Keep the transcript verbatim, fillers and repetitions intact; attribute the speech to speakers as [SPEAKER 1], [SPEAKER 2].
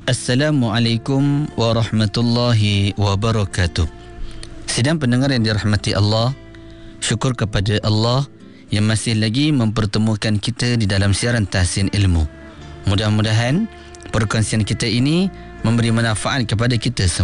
[SPEAKER 1] Assalamualaikum warahmatullahi wabarakatuh. Sidang pendengar yang dirahmati Allah, syukur kepada Allah yang masih lagi mempertemukan kita di dalam siaran Tahsin Ilmu. Mudah-mudahan perkongsian kita ini memberi manfaat kepada kita semua.